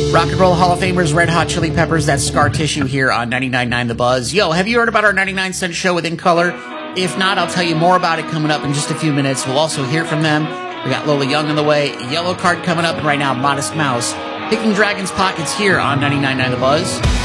Rock and Roll Hall of Famers, Red Hot Chili Peppers, that's Scar Tissue here on 99.9 The Buzz. Yo, have you heard about our 99 Cent Show with In Color? If not, I'll tell you more about it coming up in just a few minutes. We'll also hear from them. We got Lola Young on the way, Yellow Card coming up, and right now, Modest Mouse. Picking Dragon's Pockets here on 99.9 The Buzz.